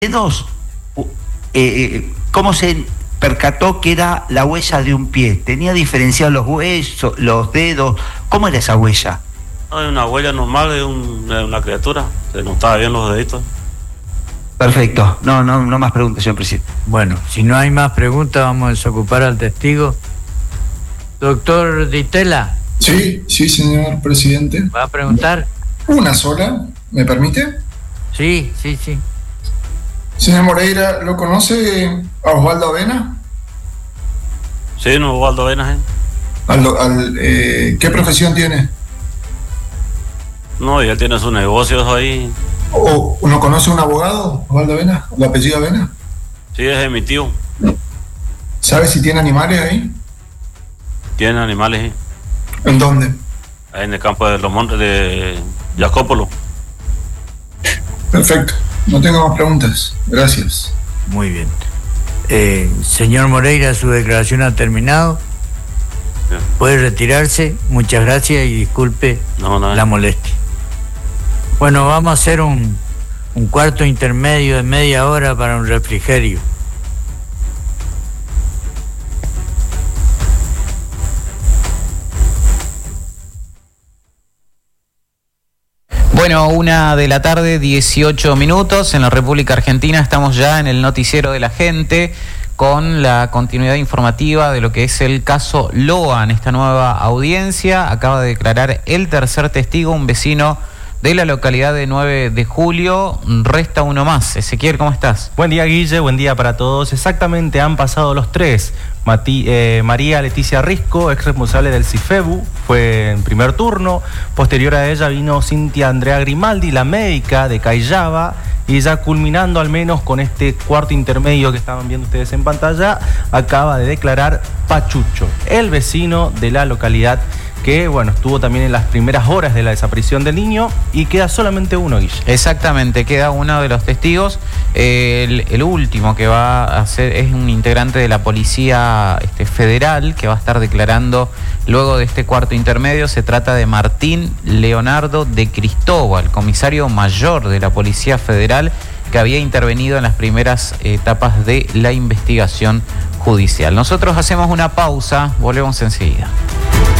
dedos, ¿cómo se percató que era la huella de un pie? ¿Tenía diferenciados los huesos, los dedos? ¿Cómo era esa huella? No, es una huella normal de una criatura. Se notaba bien los deditos. Perfecto. No más preguntas, señor presidente. Bueno, si no hay más preguntas, vamos a desocupar al testigo. Doctor Ditela. Sí, señor presidente. ¿Va a preguntar? Una sola, ¿me permite? Sí. Señor Moreira, ¿lo conoce a Osvaldo Avena? Sí, no, Osvaldo Avena. ¿Qué profesión tiene? No, y él tiene sus negocios ahí. ¿O no conoce un abogado, Osvaldo Avena? ¿El apellido Avena? Sí, es de mi tío. ¿Sabe si tiene animales ahí? Tiene animales ahí. ¿En dónde? Ahí en el campo de los montes de Jacópolo. Perfecto. No tengo más preguntas. Gracias. Muy bien. Señor Moreira, su declaración ha terminado. Bien. Puede retirarse. Muchas gracias y disculpe la molestia. Bueno, vamos a hacer un cuarto intermedio de media hora para un refrigerio. Bueno, 1:00 p.m, 18 minutos. En la República Argentina estamos ya en el noticiero de la gente con la continuidad informativa de lo que es el caso Loa. En esta nueva audiencia acaba de declarar el tercer testigo, un vecino de la localidad de 9 de julio. Resta uno más. Ezequiel, ¿cómo estás? Buen día, Guille, buen día para todos. Exactamente, han pasado los tres. María Leticia Risco, ex responsable del CIFEBU, fue en primer turno. Posterior a ella vino Cintia Andrea Grimaldi, la médica de Cayaba. Y ya culminando al menos con este cuarto intermedio que estaban viendo ustedes en pantalla, acaba de declarar Pachucho, el vecino de la localidad que, bueno, estuvo también en las primeras horas de la desaparición del niño, y queda solamente uno, Guille. Exactamente, queda uno de los testigos. El último que va a ser es un integrante de la Policía Federal que va a estar declarando luego de este cuarto intermedio. Se trata de Martín Leonardo de Cristóbal, comisario mayor de la Policía Federal, que había intervenido en las primeras etapas de la investigación judicial. Nosotros hacemos una pausa, volvemos enseguida.